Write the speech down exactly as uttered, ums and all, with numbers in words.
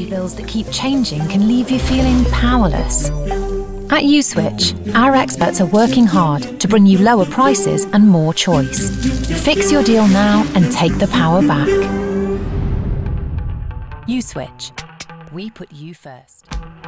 bills that keep changing can leave you feeling powerless. At USwitch, our experts are working hard to bring you lower prices and more choice. Fix your deal now and take the power back. USwitch. We put you first.